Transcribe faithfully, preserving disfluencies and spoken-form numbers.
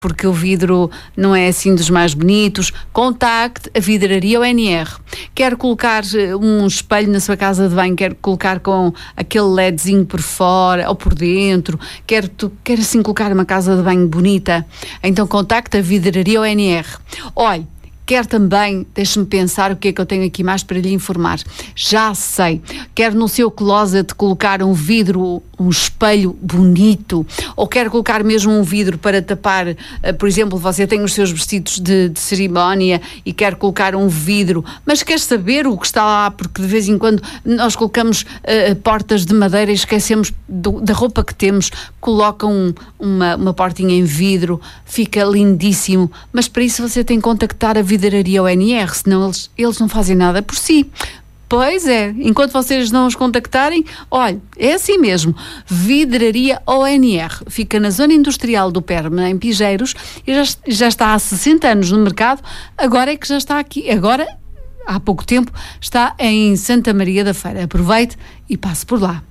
porque o vidro não é assim dos mais bonitos, contacte a Vidraria O N R. Quer colocar um espelho na sua casa de banho, quer colocar com aquele LEDzinho por fora ou por dentro, quer, tu, quer assim colocar uma casa de banho bonita, então contacte a Vidraria O N R. Olhe, quer também, deixe-me pensar o que é que eu tenho aqui mais para lhe informar. Já sei, quer no seu closet colocar um vidro, um espelho bonito, ou quer colocar mesmo um vidro para tapar, uh, por exemplo, você tem os seus vestidos de, de cerimónia e quer colocar um vidro, mas quer saber o que está lá, porque de vez em quando nós colocamos uh, portas de madeira e esquecemos do, da roupa que temos, coloca um, uma, uma portinha em vidro, fica lindíssimo, mas para isso você tem que contactar a Vidraria O N R, senão eles, eles não fazem nada por si. Pois é, enquanto vocês não os contactarem, olha, é assim mesmo, Vidraria O N R, fica na zona industrial do Perma, em Pigeiros, e já, já está há sessenta anos no mercado, agora é que já está aqui, agora, há pouco tempo, está em Santa Maria da Feira. Aproveite e passe por lá.